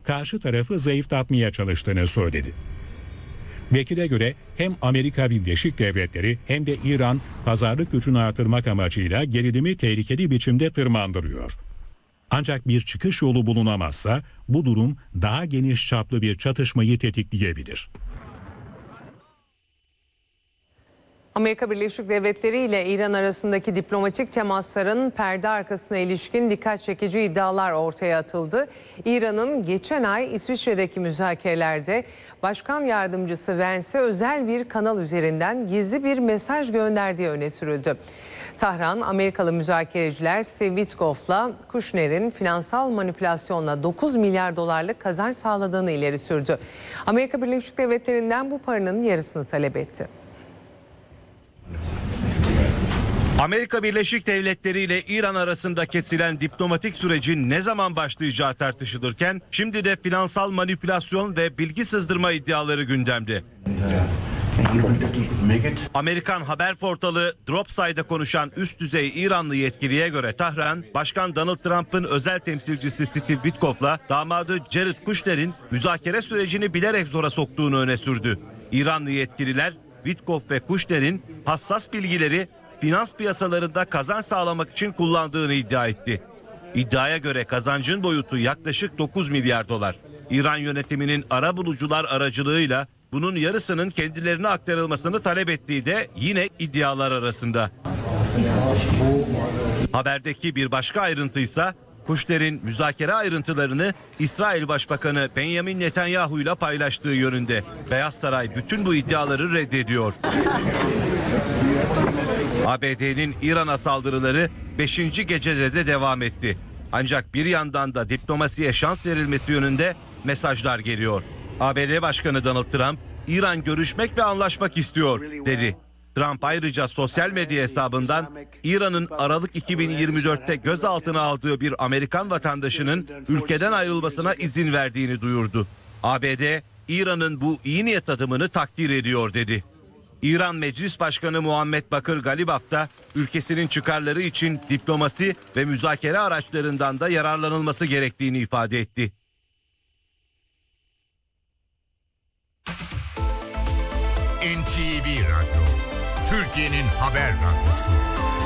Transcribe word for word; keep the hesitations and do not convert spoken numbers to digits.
karşı tarafı zayıflatmaya çalıştığını söyledi. Vekile göre hem Amerika Birleşik Devletleri hem de İran pazarlık gücünü artırmak amacıyla gerilimi tehlikeli biçimde tırmandırıyor. Ancak bir çıkış yolu bulunamazsa bu durum daha geniş çaplı bir çatışmayı tetikleyebilir. Amerika Birleşik Devletleri ile İran arasındaki diplomatik temasların perde arkasına ilişkin dikkat çekici iddialar ortaya atıldı. İran'ın geçen ay İsviçre'deki müzakerelerde Başkan Yardımcısı Vance'e özel bir kanal üzerinden gizli bir mesaj gönderdiği öne sürüldü. Tahran, Amerikalı müzakereciler Steve Witkoff'la Kushner'in finansal manipülasyonla dokuz milyar dolarlık kazanç sağladığını ileri sürdü. Amerika Birleşik Devletleri'nden bu paranın yarısını talep etti. Amerika Birleşik Devletleri ile İran arasında kesilen diplomatik sürecin ne zaman başlayacağı tartışılırken şimdi de finansal manipülasyon ve bilgi sızdırma iddiaları gündemde. Amerikan haber portalı Dropside'da konuşan üst düzey İranlı yetkiliye göre Tahran, Başkan Donald Trump'ın özel temsilcisi Steve Witkoff'la damadı Jared Kushner'in müzakere sürecini bilerek zora soktuğunu öne sürdü. İranlı yetkililer Witkoff ve Kushner'in hassas bilgileri finans piyasalarında kazanç sağlamak için kullandığını iddia etti. İddiaya göre kazancın boyutu yaklaşık dokuz milyar dolar. İran yönetiminin arabulucular aracılığıyla bunun yarısının kendilerine aktarılmasını talep ettiği de yine iddialar arasında. Haberdeki bir başka ayrıntıysa Kushner'in müzakere ayrıntılarını İsrail Başbakanı Benjamin Netanyahu ile paylaştığı yönünde. Beyaz Saray bütün bu iddiaları reddediyor. A B D'nin İran'a saldırıları beşinci gecede de devam etti. Ancak bir yandan da diplomasiye şans verilmesi yönünde mesajlar geliyor. A B D Başkanı Donald Trump, İran görüşmek ve anlaşmak istiyor dedi. Trump ayrıca sosyal medya hesabından İran'ın Aralık iki bin yirmi dörtte gözaltına aldığı bir Amerikan vatandaşının ülkeden ayrılmasına izin verdiğini duyurdu. A B D, İran'ın bu iyi niyet adımını takdir ediyor dedi. İran Meclis Başkanı Muhammed Bakır Galibaf da ülkesinin çıkarları için diplomasi ve müzakere araçlarından da yararlanılması gerektiğini ifade etti. N T V Radyo, Türkiye'nin haber radyosu.